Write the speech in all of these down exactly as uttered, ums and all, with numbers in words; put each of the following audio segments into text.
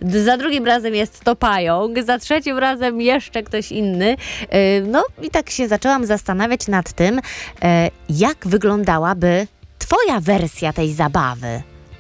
za drugim razem jest to pająk, za trzecim razem jeszcze ktoś inny. No i tak się zaczęłam zastanawiać nad tym, jak wyglądałaby twoja wersja tej zabawy.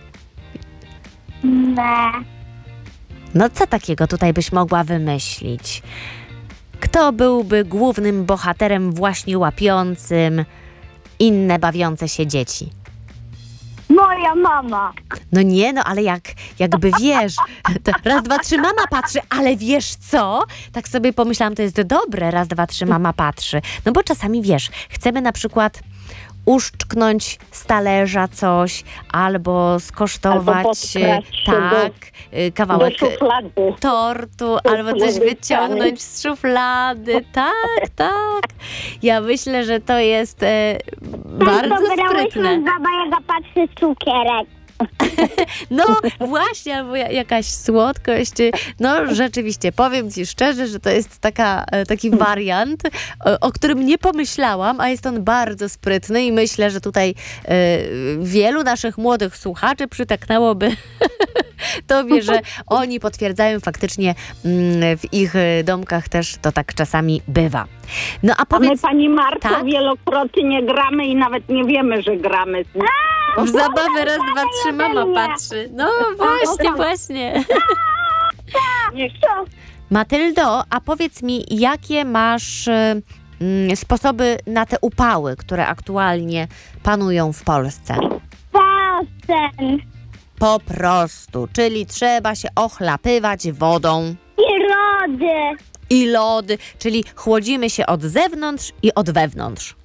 Nie. No co takiego tutaj byś mogła wymyślić? Kto byłby głównym bohaterem właśnie łapiącym inne bawiące się dzieci? Moja mama. No nie, no ale jak, jakby wiesz, to raz, dwa, trzy, mama patrzy, ale wiesz co? Tak sobie pomyślałam, to jest dobre, raz, dwa, trzy, mama patrzy. No bo czasami wiesz, chcemy na przykład uszczknąć z talerza coś, albo skosztować Albo podkraść się tak, do kawałek szuflady. tortu, albo coś wyciągnąć z szuflady. Tak, tak. Ja myślę, że to jest e, bardzo sprytne. Baba Jaga patrzy cukierek. No właśnie, albo ja- jakaś słodkość. No rzeczywiście, powiem ci szczerze, że to jest taka, e, taki wariant, o, o którym nie pomyślałam, a jest on bardzo sprytny i myślę, że tutaj e, wielu naszych młodych słuchaczy przytaknęłoby tobie, że oni potwierdzają faktycznie mm, w ich e, domkach też to tak czasami bywa. No a A my, powiedz, pani Marto, tak? wielokrotnie gramy i nawet nie wiemy, że gramy. w zabawę raz, dwa, trzy, mama patrzy. No właśnie, właśnie. Matyldo, a powiedz mi, jakie masz y, mm, sposoby na te upały, które aktualnie panują w Polsce? Basen. Po prostu, czyli trzeba się ochlapywać wodą I rody. i lody, czyli chłodzimy się od zewnątrz i od wewnątrz.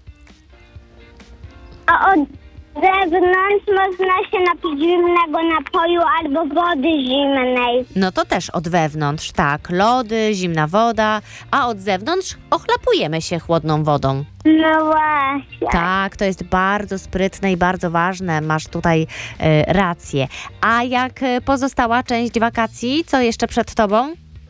A od zewnątrz można się napić zimnego napoju albo wody zimnej. No to też od wewnątrz, tak, lody, zimna woda, a od zewnątrz ochlapujemy się chłodną wodą. No właśnie. Tak, to jest bardzo sprytne i bardzo ważne. Masz tutaj e, rację. A jak e, pozostała część wakacji? Co jeszcze przed tobą?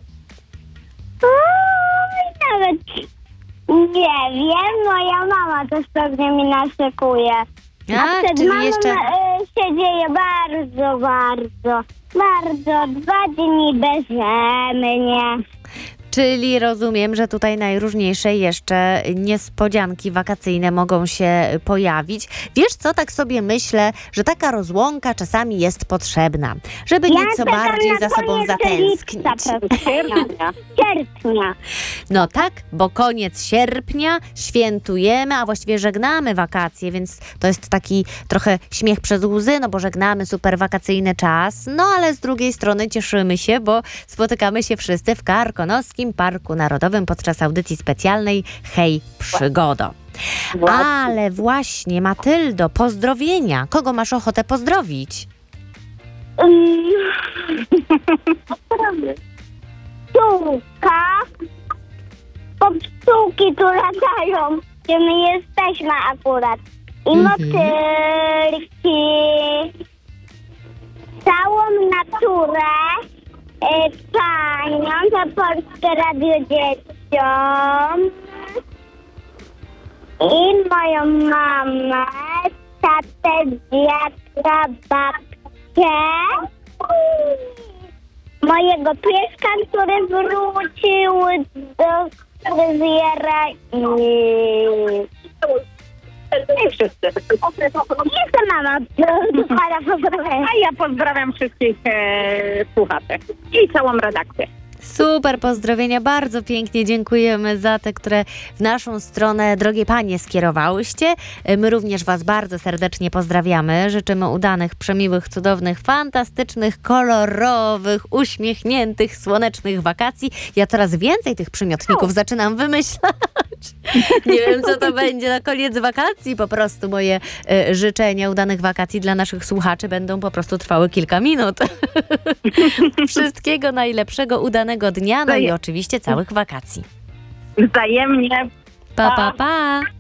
Oj, nawet nie wiem, moja mama też pewnie mi naszykuje. A, przed czyli mamą jeszcze... e, się dzieje bardzo, bardzo, bardzo. Dwa dni bez mnie. Czyli rozumiem, że tutaj najróżniejsze jeszcze niespodzianki wakacyjne mogą się pojawić. Wiesz co, tak sobie myślę, że taka rozłąka czasami jest potrzebna, żeby Ja nieco czekam bardziej na za sobą koniec zatęsknić. lipca, prawda? Sierpnia. No tak, bo koniec sierpnia świętujemy, a właściwie żegnamy wakacje, więc to jest taki trochę śmiech przez łzy, no bo żegnamy super wakacyjny czas, no ale z drugiej strony cieszymy się, bo spotykamy się wszyscy w Karkonoskim Parku Narodowym podczas audycji specjalnej Hej Przygodo. Ale właśnie, Matyldo, pozdrowienia. Kogo masz ochotę pozdrowić? Um, Pszczółka. Bo pszczółki tu latają, gdzie my jesteśmy akurat. I Mhm. motylki. Całą naturę. E, panią, to Polskie Radio Dzieciom. I moją mamę, tatę, dziadka, babcię. Mojego pieska, który wrócił do fryzjera i... I wszyscy. Jestem mama. Pana pozdrowienia. A ja pozdrawiam wszystkich e, słuchaczy i całą redakcję. Super pozdrowienia, bardzo pięknie dziękujemy za te, które w naszą stronę, drogie panie, skierowałyście. My również was bardzo serdecznie pozdrawiamy. Życzymy udanych, przemiłych, cudownych, fantastycznych, kolorowych, uśmiechniętych, słonecznych wakacji. Ja coraz więcej tych przymiotników zaczynam wymyślać. Nie wiem, co to będzie na koniec wakacji. Po prostu moje e, życzenia udanych wakacji dla naszych słuchaczy będą po prostu trwały kilka minut. Wszystkiego najlepszego, udanego dnia, no i oczywiście całych wakacji. Wzajemnie. Pa, pa, pa!